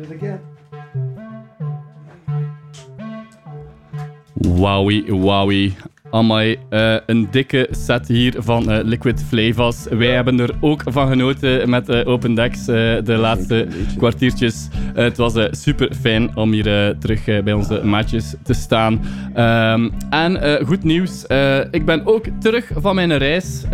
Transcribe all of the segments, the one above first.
it again. Wowie. Amai, een dikke set hier van Liquid Flavas. Wij hebben er ook van genoten met Open Decks de laatste kwartiertjes. Het was super fijn om hier terug bij onze maatjes te staan. En goed nieuws, ik ben ook terug van mijn reis.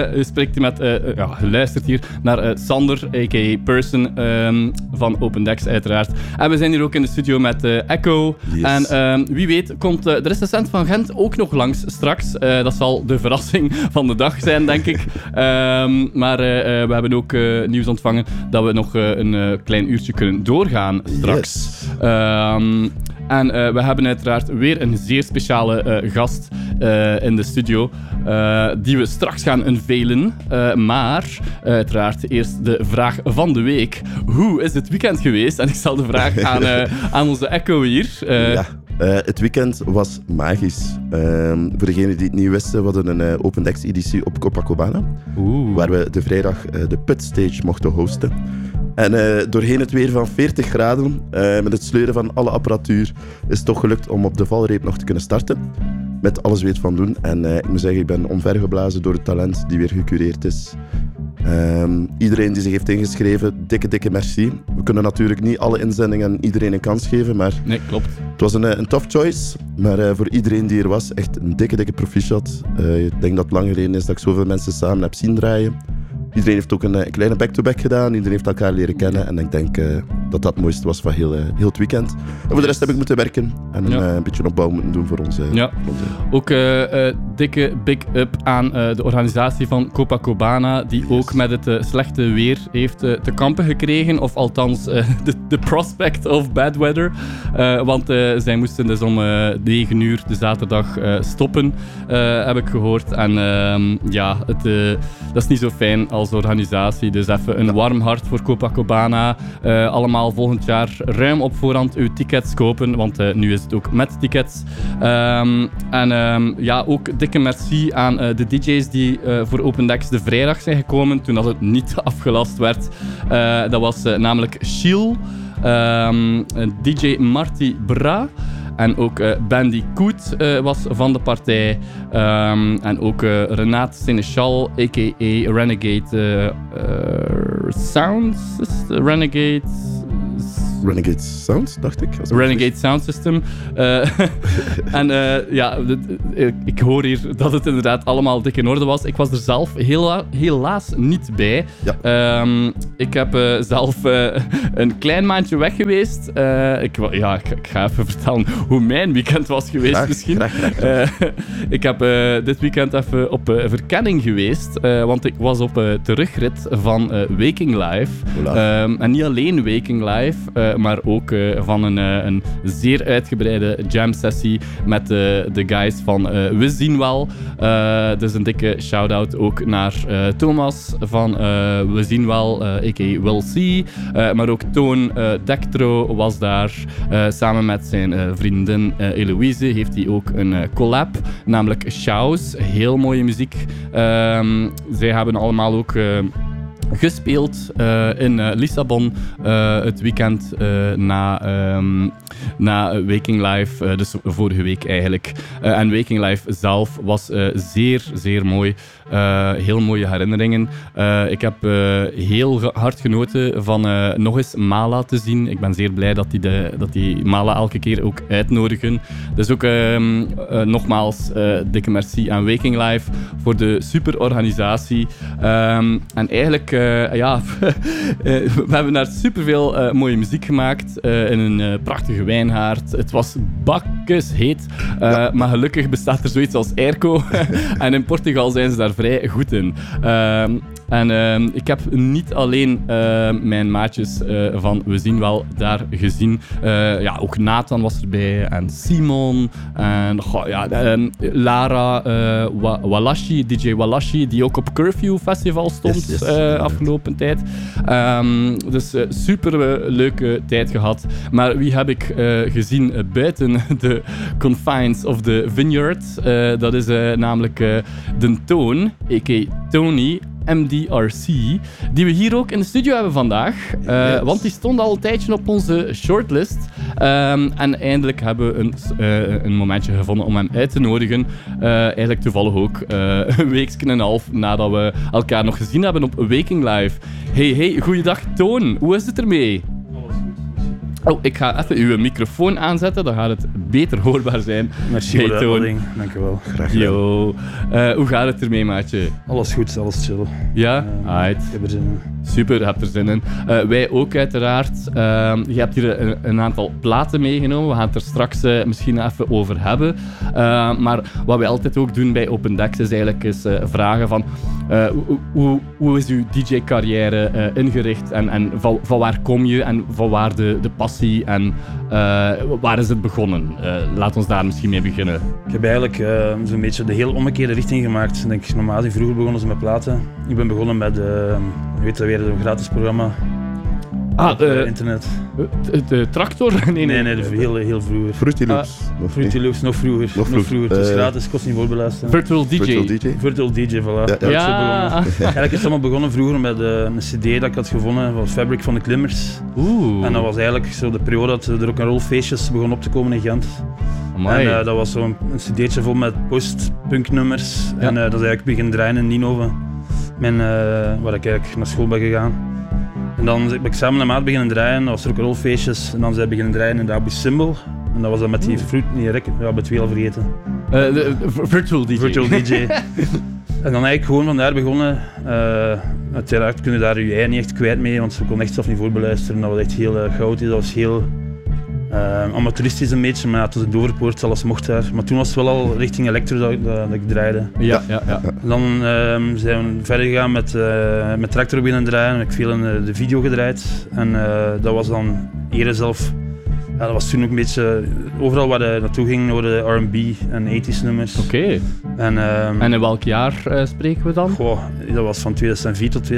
U luistert hier naar Sander, a.k.a. Person, van Open Decks uiteraard. En we zijn hier ook in de studio met Echo. Yes. En wie weet komt de recensent van Gent ook nog langs straks. Dat zal de verrassing van de dag zijn, denk ik. Maar we hebben ook nieuws ontvangen dat we nog een klein uurtje kunnen doorgaan straks. Yes. En we hebben uiteraard weer een zeer speciale gast in de studio, die we straks gaan unveilen. Maar uiteraard eerst de vraag van de week. Hoe is het weekend geweest? En ik stel de vraag aan onze Echo hier. Het weekend was magisch. Voor degenen die het niet wisten, we hadden een Open Decks editie op Copacabana. Waar we de vrijdag de pit stage mochten hosten. En doorheen het weer van 40 graden, met het sleuren van alle apparatuur, is het toch gelukt om op de valreep nog te kunnen starten. Met alles weer van doen. En ik moet zeggen, ik ben omvergeblazen door het talent die weer gecureerd is. Iedereen die zich heeft ingeschreven, dikke merci. We kunnen natuurlijk niet alle inzendingen aan iedereen een kans geven, maar nee, klopt. Het was een tough choice, maar voor iedereen die er was, echt een dikke proficiat. Ik denk dat het lang geleden is dat ik zoveel mensen samen heb zien draaien. Iedereen heeft ook een kleine back-to-back gedaan, iedereen heeft elkaar leren kennen en ik denk dat dat het mooiste was van heel het weekend. En voor de rest heb ik moeten werken en een beetje opbouw moeten doen voor onze... Ook dikke big up aan de organisatie van Copacabana, die ook met het slechte weer heeft te kampen gekregen, of althans de prospect of bad weather. Want zij moesten dus om 9 uur de zaterdag stoppen, heb ik gehoord. En dat is niet zo fijn als organisatie. Dus even een warm hart voor Copacabana. Allemaal volgend jaar ruim op voorhand uw tickets kopen, want nu is het ook met tickets. Ook dikke merci aan de DJ's die voor Open Decks de vrijdag zijn gekomen toen dat het niet afgelast werd. Dat was namelijk Shiel, DJ Marty Bra. En ook Bandy Koet was van de partij. En ook Renate Seneschal, a.k.a. Renegade Sounds. Renegade Sounds, dacht ik. Renegade Sound System. Ik hoor hier dat het inderdaad allemaal dik in orde was. Ik was er zelf helaas niet bij. Ja. Ik heb zelf een klein maandje weg geweest. Ik ga even vertellen hoe mijn weekend was geweest misschien. Graag. Ik heb dit weekend even op verkenning geweest. Want ik was op terugrit van Waking Live. En niet alleen Waking Live, maar ook van een zeer uitgebreide jam-sessie met de guys van We Zien Wel. Dus een dikke shout-out ook naar Thomas van We Zien Wel, a.k.a. Will C. Maar ook Toon Dectro was daar. Samen met zijn vriendin Eloise heeft hij ook een collab, namelijk Shows. Heel mooie muziek. Zij hebben allemaal ook... gespeeld in Lissabon het weekend na Waking Live, dus vorige week eigenlijk. En Waking Live zelf was zeer, zeer mooi. Heel mooie herinneringen. Ik heb heel hard genoten van nog eens Mala te zien. Ik ben zeer blij dat die Mala elke keer ook uitnodigen. Dus ook nogmaals dikke merci aan Waking Live voor de super organisatie. En eigenlijk we hebben daar superveel mooie muziek gemaakt in een prachtige wijnhaard. Het was bakkesheet, maar gelukkig bestaat er zoiets als airco. En in Portugal zijn ze daar vrij goed in. Ik heb niet alleen mijn maatjes van We Zien Wel daar gezien. Ook Nathan was erbij en Simon en Lara Walashi, DJ Walashi, die ook op Curfew Festival stond afgelopen tijd. Dus super leuke tijd gehad. Maar wie heb ik gezien buiten de confines of the vineyard? Dat is namelijk de Toon, a.k.a. Tony. MDRC, die we hier ook in de studio hebben vandaag. Yes. Want die stond al een tijdje op onze shortlist. En eindelijk hebben we een momentje gevonden om hem uit te nodigen. Eigenlijk toevallig ook een weekje en een half nadat we elkaar nog gezien hebben op Waking Live. Hey, goeiedag Toon, hoe is het ermee? Oh, ik ga even uw microfoon aanzetten, dan gaat het beter hoorbaar zijn. Merci voor de uitnodiging, dankjewel. Graag gedaan. Yo, hoe gaat het ermee, maatje? Alles goed, alles chill. Ja? Aight. Ik heb er zin in. Super, je hebt er zin in. Wij ook uiteraard. Je hebt hier een aantal platen meegenomen. We gaan het er straks misschien even over hebben. Maar wat wij altijd ook doen bij Open Decks is eigenlijk vragen van hoe is uw DJ-carrière ingericht en van waar kom je en van waar de passie en waar is het begonnen? Laat ons daar misschien mee beginnen. Ik heb eigenlijk zo'n beetje de heel omgekeerde richting gemaakt. Ik denk, normaal vroeger begonnen ze met platen. Ik ben begonnen met, je weet dat weer, een gratis programma. Op internet. De Tractor? Nee, heel vroeger. Fruity Loops. Fruity Loops, nog vroeger. Het is gratis, kost niet voorbeluisteren. Virtual DJ. Virtual DJ, voilà. Ja. Eigenlijk is het allemaal begonnen vroeger met een cd dat ik had gevonden van Fabric van de Klimmers. Oeh. En dat was eigenlijk zo de periode dat de rock'n'roll feestjes begonnen op te komen in Gent. Amai. En dat was zo'n cd'tje vol met post-punk nummers. Ja. En dat is eigenlijk beginnen draaien in Nienhoven, waar ik eigenlijk naar school ben gegaan. En dan ben ik samen met maat beginnen draaien, dat was rock'n'roll feestjes. En dan zijn we beginnen draaien in de Abu Simbel. En dat was dan met die fruit, bij twee al vergeten. Virtual DJ. Virtual DJ. En dan eigenlijk gewoon van daar begonnen. Uiteraard kun je daar je ei niet echt kwijt mee, want ze kon echt zelf niet voorbeluisteren. Dat was echt heel chaotisch, dat was heel amateuristisch een beetje, maar het was een doorpoort, alles mocht daar. Maar toen was het wel al richting electro dat ik draaide. Ja. En dan zijn we verder gegaan met Tractor binnen draaien, heb ik veel in de video gedraaid. En dat was dan eerder zelf. Ja, dat was toen ook een beetje overal waar je naartoe ging, hoorde R&B en 80s nummers. Oké. En in welk jaar spreken we dan? Goh, dat was van 2004 tot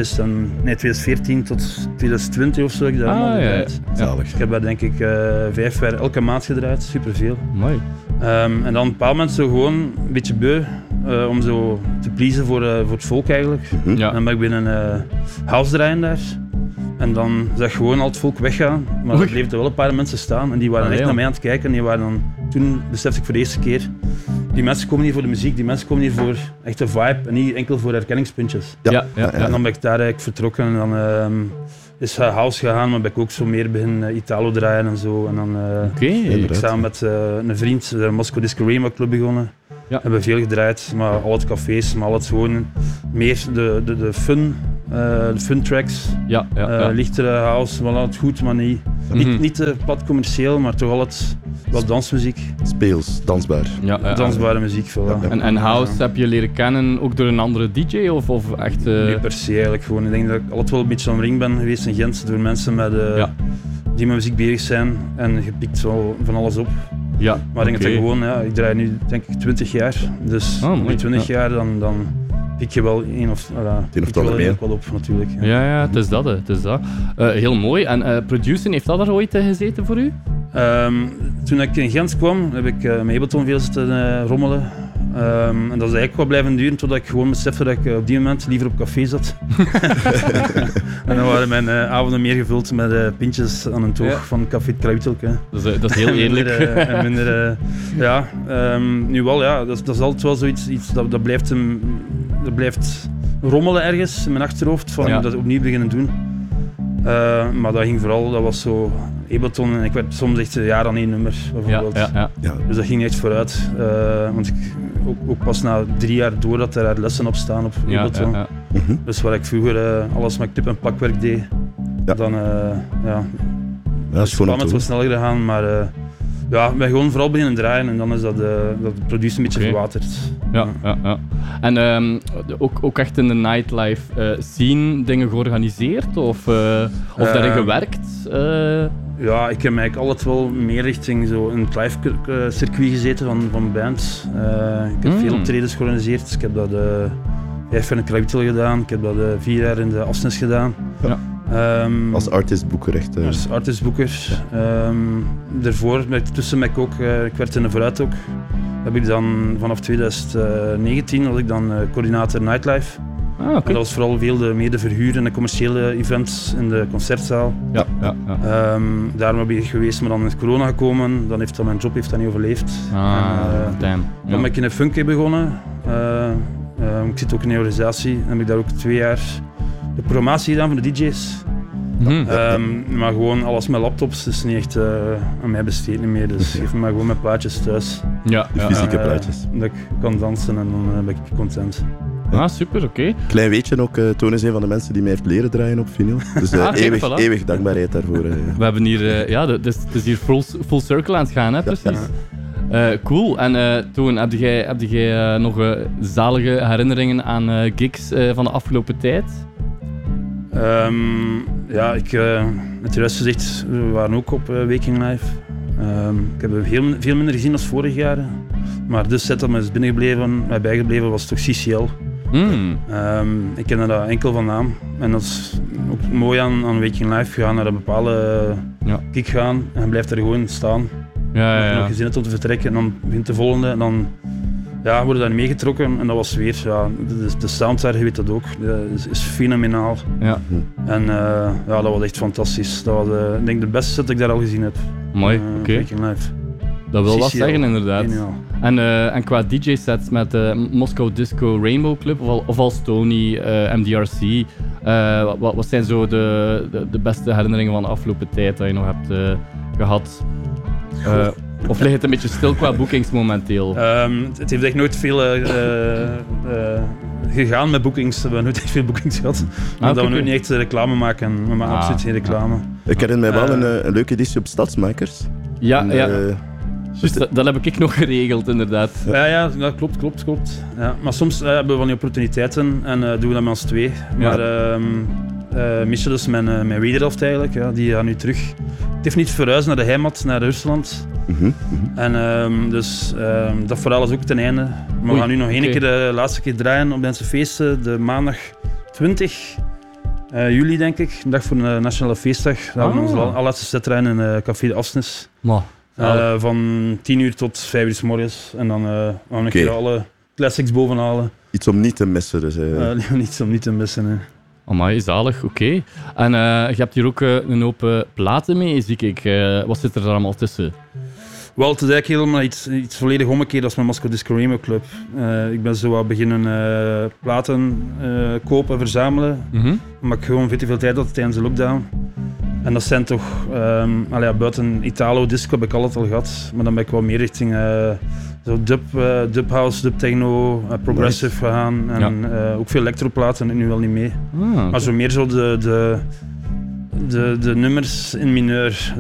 2014 tot 2020 of zo. Ik daar allemaal gedraaid. Zalig. Ik heb daar denk ik 5 jaar elke maand gedraaid, superveel. Mooi. En dan op een bepaald moment zo gewoon een beetje beu om zo te pleasen voor het volk eigenlijk. Ja. En dan ben ik binnen house draaien daar. En dan zag je gewoon al het volk weggaan, maar er bleven er wel een paar mensen staan en die waren echt naar mij aan het kijken. En die waren dan, toen besefte ik voor de eerste keer, die mensen komen hier voor de muziek, die mensen komen hier voor echt een vibe en niet enkel voor herkenningspuntjes. Ja. En dan ben ik daar eigenlijk vertrokken en dan is house gegaan, maar ben ik ook zo meer beginnen Italo draaien en zo. En dan ben ik samen met een vriend de Moscow Disco Rainbow Club begonnen. Ja. Hebben we veel gedraaid, maar al het cafés, maar al het gewoon meer de fun tracks. Ja. Lichtere house, wel altijd goed, maar niet te plat commercieel, maar toch altijd wat dansmuziek. Speels, dansbaar. Dansbare muziek. Voilà. En house heb je leren kennen ook door een andere DJ of echt? Nee, per se eigenlijk gewoon. Ik denk dat ik altijd wel een beetje omringd ben geweest in Gent door mensen die met muziek bezig zijn en je pikt zo van alles op. Ja. Maar ik denk dat gewoon, ik draai nu denk ik 20 jaar, dus die 20 jaar dan pik je wel een of ander wel op natuurlijk. Ja, het is dat. Heel mooi. En produceren, heeft dat er ooit gezeten voor u? Toen ik in Gent kwam, heb ik met Ableton veel zitten rommelen. En dat is eigenlijk wel blijven duren totdat ik gewoon besefte dat ik op die moment liever op café zat. En dan waren mijn avonden meer gevuld met pintjes aan een toog van Café het Kruitelke. Dat is heel eerlijk. En minder, nu wel, dat is altijd wel zoiets dat blijft rommelen ergens in mijn achterhoofd van ik moet dat opnieuw beginnen doen. Maar dat ging vooral, dat was zo Ableton en ik werd soms echt een jaar aan één nummer bijvoorbeeld. Ja. Dus dat ging echt vooruit. Want ik ook pas na 3 jaar door dat er lessen op staan op Ableton. Dus waar ik vroeger alles met knip- en plakwerk deed, dan is het wel sneller gegaan. Maar ik ben gewoon vooral beginnen draaien en dan is dat producer een beetje verwaterd. Ja. En ook echt in de nightlife scene dingen georganiseerd of daarin gewerkt? Ja, ik heb eigenlijk altijd wel meer richting zo een live circuit gezeten van bands. Ik heb veel optredens georganiseerd. Ik heb dat 5 jaar in het Krabitel gedaan, ik heb dat 4 jaar in de Afsnes gedaan. Ja. Als artistboeker echt. Als artistboeker. Daarvoor, tussen mij ook, ik werd in de Vooruit ook. Heb ik dan vanaf 2019 was ik dan coördinator Nightlife. Okay. En dat was vooral veel meer de verhuur en de commerciële events in de concertzaal. Ja. Daarom ben ik geweest, maar dan is corona gekomen. Dan heeft mijn job niet overleefd. Damn. Dan ben ik in een funky begonnen. Ik zit ook in een organisatie. Dan heb ik daar ook 2 jaar de programmatie gedaan van de DJ's. Maar gewoon alles met laptops is niet echt aan mij besteed meer. Dus geef me maar gewoon mijn plaatjes thuis. Fysieke plaatjes. Dat ik kan dansen en dan ben ik content. Super, oké. Klein weetje ook, Toon is een van de mensen die mij heeft leren draaien op vinyl. Dus eeuwig dankbaarheid daarvoor. We hebben hier, het is hier full circle aan het gaan, hè, precies. Cool. En Toon, heb jij nog zalige herinneringen aan gigs van de afgelopen tijd? Met juist gezegd, we waren ook op Waking Life. Ik heb veel minder gezien dan vorig jaar. Maar de set dat me is bijgebleven was toch CCL. Ik kende dat enkel van naam. En dat is ook mooi aan Waking Life. Je gaat naar een bepaalde kick gaan en je blijft er gewoon staan. Nog gezin hebt om te vertrekken en dan begint de volgende. En dan worden daar meegetrokken en dat was weer, de sound daar, je weet dat ook, is fenomenaal. Ja. En dat was echt fantastisch. Dat was ik denk de beste set dat ik daar al gezien heb. Mooi, oké. Dat wil wat zeggen, inderdaad. En qua DJ-sets met de Moscow Disco Rainbow Club of als Tony, MDRC, wat zijn zo de beste herinneringen van de afgelopen tijd dat je nog hebt gehad? Of ligt het een beetje stil qua bookings momenteel? Het heeft echt nooit veel gegaan met bookings. We hebben nooit echt veel bookings gehad. Dat we nooit niet echt reclame maken. We maken absoluut geen reclame. Ik herinner mij wel een leuke editie op Stadsmakers. Ja. Just, dat heb ik nog geregeld, inderdaad. Ja, dat klopt. Ja, maar soms hebben we van die opportuniteiten en doen we dat met ons 2. Maar Michel is mijn wederhelft eigenlijk, die gaat nu terug. Het heeft niet verhuisd naar de heimat, naar Rusland. En dat verhaal is ook ten einde. Maar we gaan nu nog één keer de laatste keer draaien op deze feesten, de maandag 20 juli denk ik, een dag voor de Nationale Feestdag. Dan gaan we onze allerlaatste set draaien in Café de Afsnis. Van 10 uur tot 5 uur 's morgens. En dan gaan we een keer alle classics bovenhalen. Iets om niet te missen dus. Iets om niet te missen. Hè. Amai, zalig, oké. En je hebt hier ook een hoop platen mee, zie ik. Wat zit er allemaal tussen? Wel, het is eigenlijk helemaal iets volledig omgekeerd als mijn Moscow Disco Rainbow Club. Ik ben zo wat beginnen platen kopen en verzamelen. Omdat ik gewoon veel te veel tijd had tijdens de lockdown. En dat zijn toch, buiten Italo disco heb ik altijd al gehad, maar dan ben ik wel meer richting dub house, dub techno, progressive gegaan en ook veel electroplaten en nu wel niet mee. Maar zo meer zo de nummers in mineur.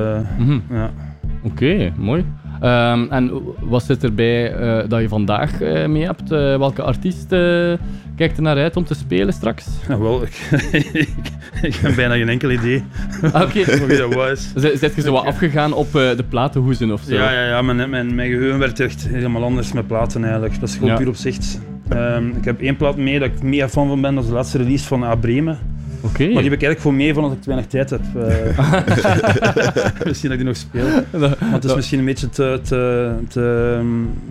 Oké, mooi. En wat zit erbij dat je vandaag mee hebt? Welke artiest kijkt er naar uit om te spelen straks? Wel, ik heb bijna geen enkel idee. Oké. Wie dat was. Zit je zo wat afgegaan op de platenhoezen of zo? Ja, mijn geheugen werd echt helemaal anders met platen eigenlijk. Dat is gewoon puur op zicht. Ik heb 1 plaat mee dat ik mega fan van ben, dat is de laatste release van A Bremen. Maar die heb ik eigenlijk gewoon mee van als ik te weinig tijd heb. Misschien dat ik die nog speel. Maar het is misschien een beetje te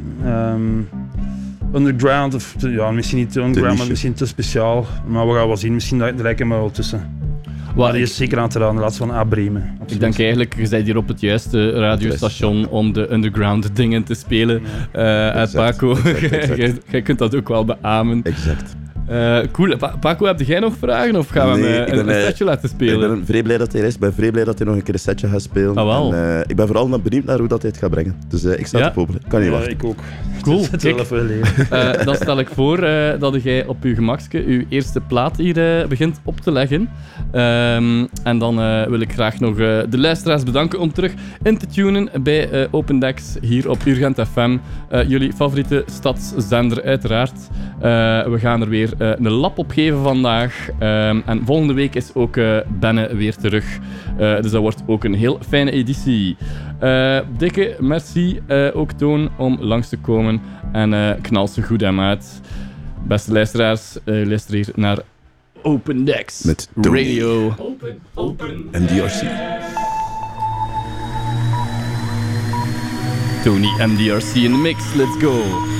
underground, of misschien niet te underground, maar misschien te speciaal. Maar we gaan wel zien, misschien draai ik hem wel tussen. Maar die is zeker aan te raden, de laatste van A Bremen. Absoluut. Ik denk eigenlijk, je bent hier op het juiste radiostation om de underground dingen te spelen. Paco, jij kunt dat ook wel beamen. Exact. Cool. Paco, heb jij nog vragen of gaan we hem een setje laten spelen? Ik ben vrij blij dat hij is. Ik ben vrij blij dat hij nog een keer een setje gaat spelen. En, ik ben vooral benieuwd naar hoe dat hij het gaat brengen. Dus ik sta te popelen. Kan niet wachten. Ik ook. Cool. Dan stel ik voor dat jij op je gemakske je eerste plaat hier begint op te leggen. En dan wil ik graag nog de luisteraars bedanken om terug in te tunen bij Open Decks hier op Urgent FM. Jullie favoriete stadszender uiteraard. We gaan er weer een lap op geven vandaag. En volgende week is ook Benne weer terug. Dus dat wordt ook een heel fijne editie. Dikke merci ook Toon om langs te komen. En knal ze goed hem uit. Beste luisteraars, luister hier naar Open Decks met Radio. Open. MDRC. Tony MDRC in the mix, let's go.